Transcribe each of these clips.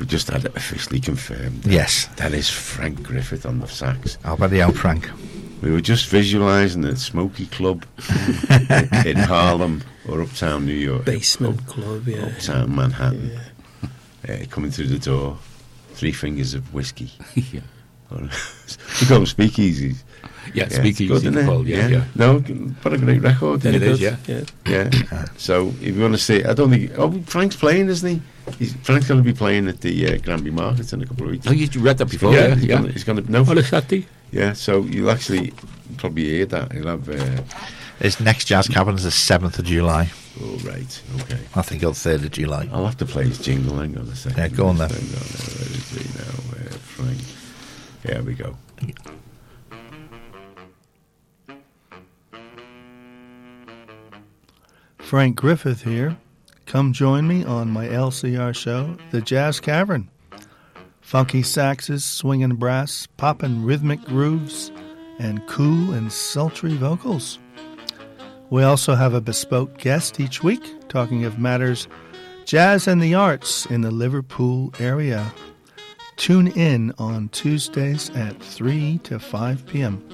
we've just had it officially confirmed. Yes. That is Frank Griffith on the sax. How about the Frank? We were just visualising a smoky club in Harlem or uptown New York. Basement club, yeah. Uptown Manhattan. Coming through the door, 3 fingers of whiskey. Yeah. We call them speakeasies. Yeah, speakeasy. Yeah. No, what a great record. It is, yeah. So, if you want to see, I don't think... Oh, Frank's playing, isn't he? Frank's going to be playing at the Granby Market in a couple of weeks. Oh, you read that before? Yeah. He's going to... No. On a Saturday? Yeah, so you'll actually probably hear that. He'll have... His next Jazz Cavern is the 7th of July. Oh, right. Okay. I think it's 3rd of July. I'll have to play his jingle. Hang on a second. Yeah, go on then. Where is he now? Frank. There we go. Frank Griffith here. Come join me on my LCR show, The Jazz Cavern. Funky saxes, swinging brass, popping rhythmic grooves, and cool and sultry vocals. We also have a bespoke guest each week, talking of matters jazz and the arts in the Liverpool area. Tune in on Tuesdays at 3 to 5 p.m.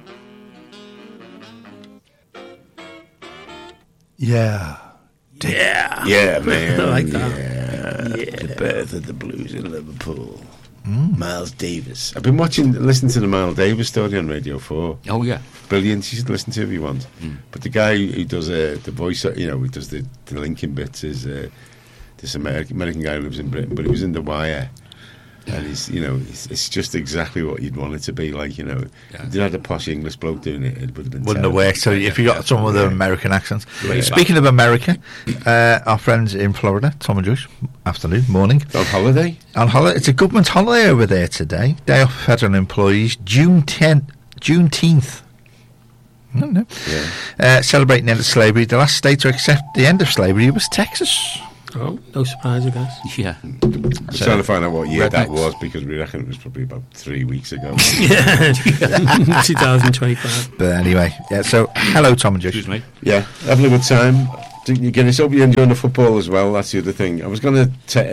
Yeah. Yeah, man. I like that. Yeah. The birth of the blues in Liverpool. Miles Davis. I've been listening to the Miles Davis story on Radio 4. Oh, yeah. Brilliant. You should listen to it if you want. But the guy who does the voice, who does the linking bits is this American guy who lives in Britain, but he was in The Wire. And it's just exactly what you'd want it to be like, If you had a posh English bloke doing it, it would have been Wouldn't have worked. So if you got someone with an American accent. Yeah. Speaking of America, our friends in Florida, Tom and Josh, afternoon, morning. On holiday? On holiday. It's a government holiday over there today. Day off for federal employees. Juneteenth. I don't know. Yeah. Celebrating the end of slavery. The last state to accept the end of slavery was Texas. Oh, no surprise, I guess. Yeah. I'm trying to find out what year that Rednecks. was, because we reckon it was probably about 3 weeks ago. Yeah. 2025. But anyway, so hello, Tom and Josh. Excuse me. Yeah, having a good time. You get us up, you're enjoying the football as well. That's the other thing. I was going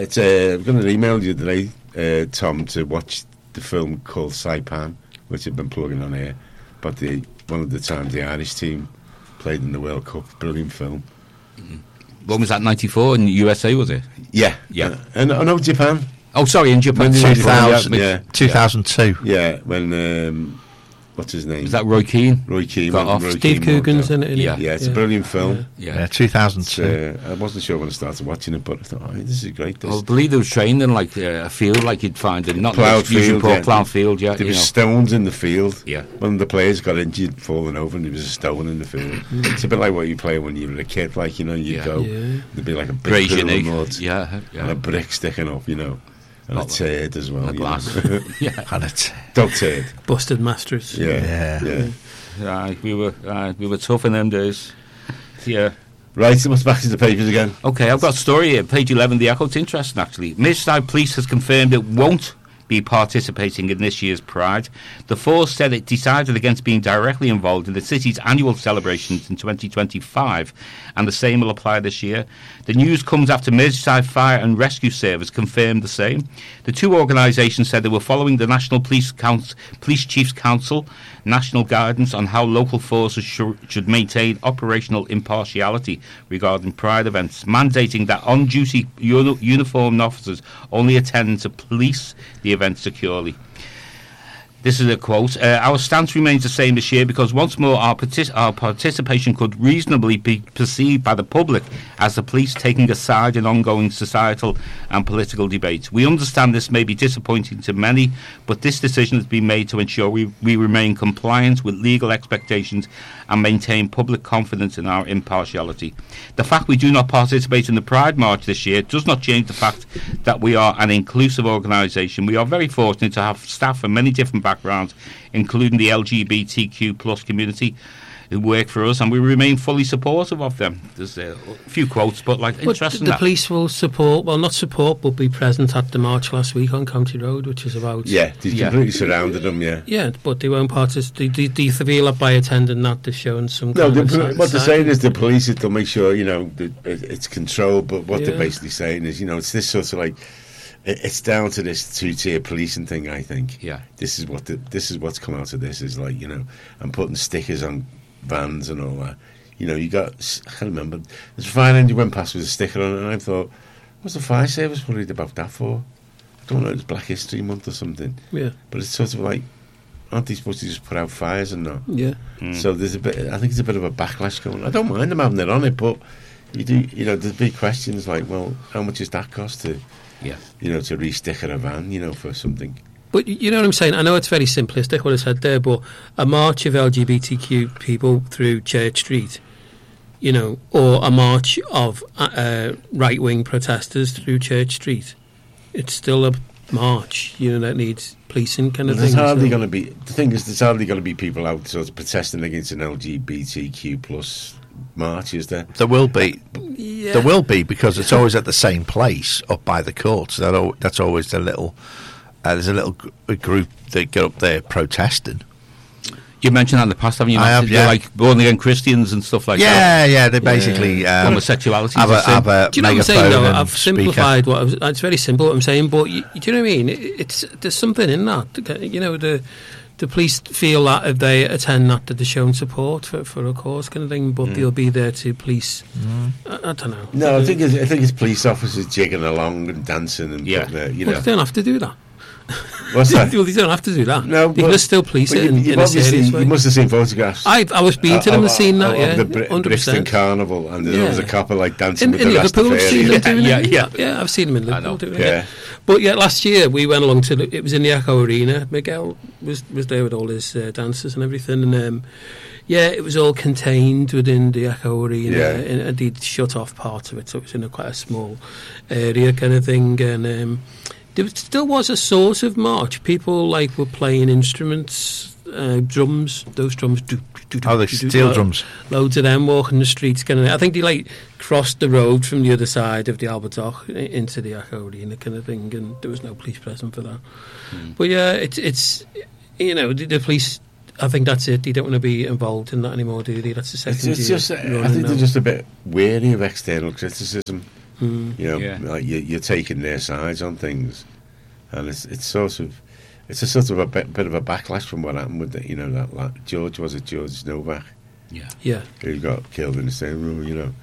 to email you today, Tom, to watch the film called Saipan, which I've been plugging on here. But one of the times the Irish team played in the World Cup. Brilliant film. When was that, 94 in the USA, was it? Yeah. Yeah. And I know Japan. Oh, sorry, in Japan. When did it- 2000, Yeah. 2002. Yeah, when what's his name? Was that Roy Keane? Roy Keane? Got off. Roy Steve Keane walked Coogan's out. in it. Yeah. Yeah, it's a brilliant film. Yeah. 2002. I wasn't sure when I started watching it, but I thought, this is great. This. I believe they were trained in like a field like you'd find in not Ploughed usual field, ploughed field, yeah. There was stones in the field. Yeah. One of the players got injured, falling over, and there was a stone in the field. It's a bit like what you play when you were a kid, like, you Yeah. go, Yeah. there'd be like a big Great pool of unique. mud Yeah. and a brick sticking up, and a turd as well. A glass. Yeah. And it's Dog turd. Busted Masters. Yeah. We were tough in them days. Yeah. Right, so what's back to the papers again? Okay, I've got a story here, page 11, the Echo. It's interesting, actually. Merseyside Police has confirmed it won't be participating in this year's Pride. The force said it decided against being directly involved in the city's annual celebrations in 2025, and the same will apply this year. The news comes after Merseyside Fire and Rescue Service confirmed the same. The two organisations said they were following the National Police Chiefs Council national guidance on how local forces should maintain operational impartiality regarding Pride events, mandating that on-duty uniformed officers only attend to police the event securely. This is a quote. Our stance remains the same this year because once more our participation could reasonably be perceived by the public as the police taking a side in ongoing societal and political debates. We understand this may be disappointing to many, but this decision has been made to ensure we remain compliant with legal expectations and maintain public confidence in our impartiality. The fact we do not participate in the Pride March this year does not change the fact that we are an inclusive organisation. We are very fortunate to have staff from many different backgrounds, including the LGBTQ plus community, who work for us, and we remain fully supportive of them. There's a few quotes, but interesting. The police will support, well, not support, but be present at the march last week on County Road, which is about... Yeah, they completely surrounded them, yeah. Yeah, but they won't participate. Do you feel that by attending that they're showing some No, kind of what they're saying is the police, they'll make sure, that it's controlled, but what they're Yeah. basically saying is, it's this sort of like... it's down to this two-tier policing thing. I think. Yeah. This is what's come out of this is like and putting stickers on vans and all that. You got. I can't remember. There's a fire engine went past with a sticker on it, and I thought, what's the fire service worried about that for? I don't know. It's Black History Month or something. Yeah. But it's sort of like, aren't they supposed to just put out fires and not? Yeah. So there's a bit. I think it's a bit of a backlash going. I don't mind them having it on it, but you do. There's big questions like, well, how much does that cost to? Yeah. To re-sticker a van, for something. But you know what I'm saying? I know it's very simplistic what I said there, but a march of LGBTQ people through Church Street, or a march of right-wing protesters through Church Street, it's still a march, that needs policing kind of thing. There's hardly going to be. The thing is, there's hardly going to be people out sort of protesting against an LGBTQ plus march, is there? There will be. Yeah. There will be, because it's always at the same place up by the courts. That's always the little. There's a little group that get up there protesting. You mentioned that in the past, haven't you? I have, yeah. Like born again Christians and stuff like that. Yeah. They basically homosexuality. have a do you know what I'm saying? Though I've speaker. simplified it's very simple what I'm saying, but do you know what I mean? There's something in that. The police feel that if they attend that they're showing support for a cause kind of thing, but they'll be there to police. I don't know. No, I think it's police officers jigging along and dancing and yeah. Well, they don't have to do that. What's that? Well, they don't have to do that. No, they can still police it in a serious way. You must have seen photographs. I was been to them and seen that. Yeah, of the Brixton Carnival, and there was a couple like dancing with in the Liverpool. I've seen them doing it. Yeah. I've seen them in Liverpool doing it. Yeah. But last year we went along to. It was in the Echo Arena. Miguel was there with all his dancers and everything, and it was all contained within the Echo Arena, and they'd shut off part of it, so it was in quite a small area kind of thing, and. There still was a sort of march. People were playing instruments, drums. Those drums. The steel drums. Loads of them walking the streets. Kind of. I think they crossed the road from the other side of the Albert Dock into the Echo Arena kind of thing, and there was no police present for that. But it's the police. I think that's it. They don't want to be involved in that anymore, do they? That's the second. It's just. I think they're just a bit wary of external criticism. Like you're taking their sides on things, and it's a sort of a bit of a backlash from what happened with that George Novak, who got killed in the same room.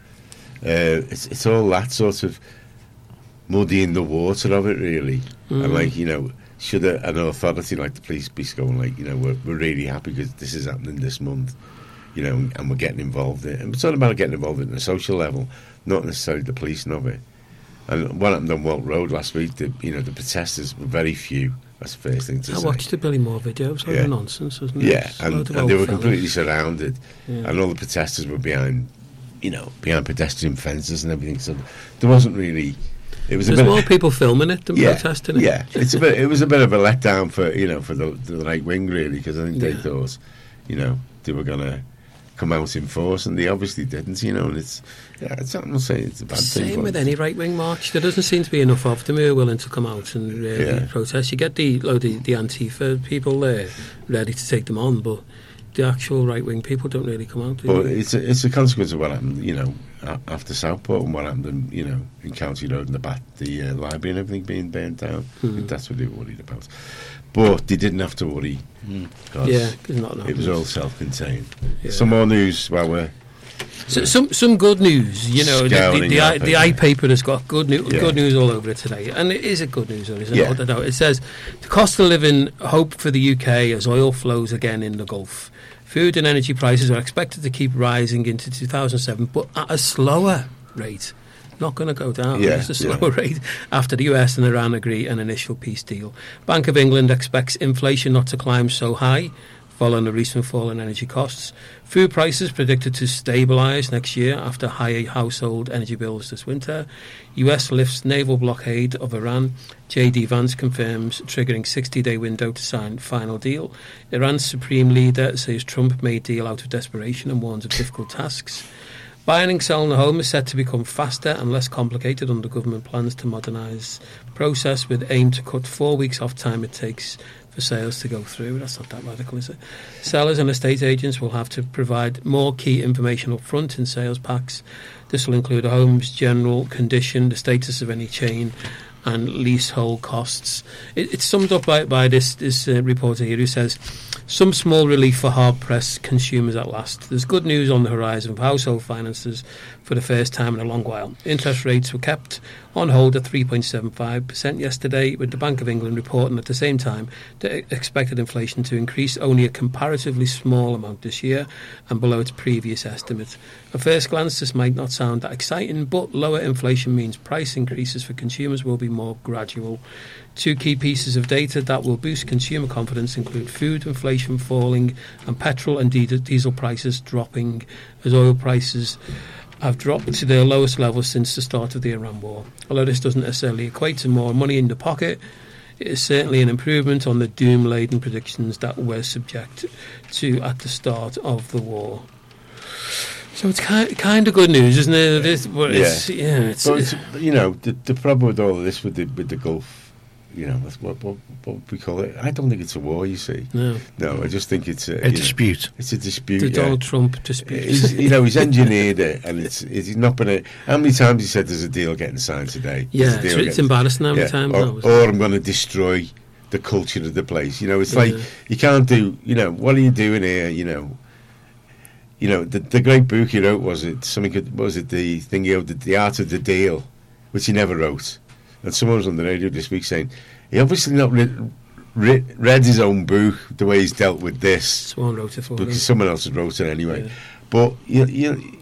It's all that sort of muddying the water of it, really, and should an authority like the police be going we're really happy because this is happening this month, and we're getting involved in it, and it's all about getting involved in a social level. Not necessarily the policing of it. And what happened on Walt Road last week, the protesters were very few. That's the first thing to say. I watched the Billy Moore video. It was nonsense, wasn't it? Yeah, and they were completely surrounded. Yeah. And all the protesters were behind pedestrian fences and everything. So there wasn't really... There's more people filming it than protesting it. Yeah, it was a bit of a letdown for the right wing, really, because I think they thought, they were going to come out in force, and they obviously didn't, and I'm not saying it's a bad thing. Same with any right-wing march. There doesn't seem to be enough of them who are willing to come out and really protest. You get the Antifa people there ready to take them on, but the actual right-wing people don't really come out. But it's a consequence of what happened, after Southport and what happened, in County Road and the library and everything being burnt down. I think that's what they were worried about. But they didn't have to worry. Because it was all self-contained. Yeah. Some more news while we're... Some good news, the iPaper has got good news all over it today, and it is a good news, isn't it? It says the cost of living hope for the UK as oil flows again in the Gulf. Food and energy prices are expected to keep rising into 2007, but at a slower rate. Not going to go down. It's a slower rate after the US and Iran agree an initial peace deal. Bank of England expects inflation not to climb so high following the recent fall in energy costs. Food prices predicted to stabilise next year after higher household energy bills this winter. US lifts naval blockade of Iran. JD Vance confirms triggering 60-day window to sign final deal. Iran's supreme leader says Trump made deal out of desperation and warns of difficult tasks. Buying and selling a home is set to become faster and less complicated under government plans to modernise process with aim to cut 4 weeks off time it takes for sales to go through. That's not that radical, is it? Sellers and estate agents will have to provide more key information up front in sales packs. This will include a home's general condition, the status of any chain and leasehold costs. It's summed up by this reporter here who says, some small relief for hard-pressed consumers at last. There's good news on the horizon for household finances for the first time in a long while. Interest rates were kept on hold at 3.75% yesterday, with the Bank of England reporting at the same time that expected inflation to increase only a comparatively small amount this year and below its previous estimate. At first glance, this might not sound that exciting, but lower inflation means price increases for consumers will be more gradual. Two key pieces of data that will boost consumer confidence include food inflation falling and petrol and diesel prices dropping, as oil prices have dropped to their lowest levels since the start of the Iran war. Although this doesn't necessarily equate to more money in the pocket, it is certainly an improvement on the doom-laden predictions that we're subject to at the start of the war. So it's kind of good news, isn't it? It's you know, the problem with all of this with the Gulf, you know, that's what we call it. I don't think it's a war, you see. No, I just think it's a dispute. It's a dispute. The Donald Trump dispute. He's engineered it, and he's not going to. How many times he said there's a deal getting signed today? Yeah, it's embarrassing how many times. Or I'm going to destroy the culture of the place. You know, it's like you can't do. You know, what are you doing here? You know, the great book he wrote was it something? Was it the thing he wrote, The Art of the Deal, which he never wrote? And someone was on the radio this week saying he obviously not read his own book the way he's dealt with this. Someone wrote it for him. Because someone else had wrote it anyway. Yeah. But you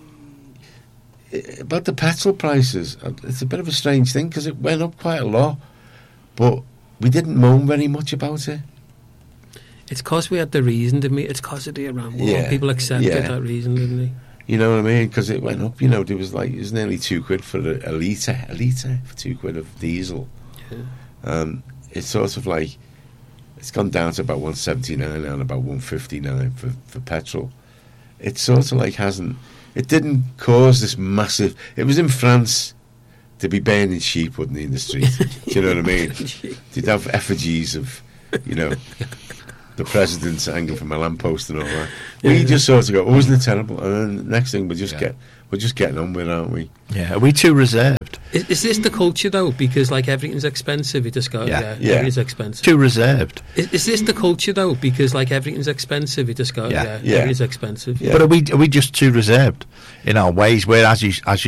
about the petrol prices, it's a bit of a strange thing because it went up quite a lot, but we didn't moan very much about it. It's because we had the reason, didn't we? It's because of the Iran war. Yeah. People accepted that reason, didn't they? You know what I mean? Because it went up. You know, it was nearly £2 for a litre for £2 of diesel. Yeah. It's sort of like it's gone down to about 179 now and about 159 for petrol. It sort of like it didn't cause this massive. It was in France to be burning sheep, wouldn't they, in the street? Do you know what I mean? They'd have effigies of, you know, the president's hanging from a lamppost and all that. We just sort of go, isn't it terrible? And then the next thing we're just getting on with it, aren't we? Yeah, are we too reserved? Is this the culture though? Because like everything's expensive, you just go, everything's expensive. Too reserved. Is this the culture though? Because like everything's expensive, you just go, everything's expensive. Yeah. But are we just too reserved in our ways? Where as you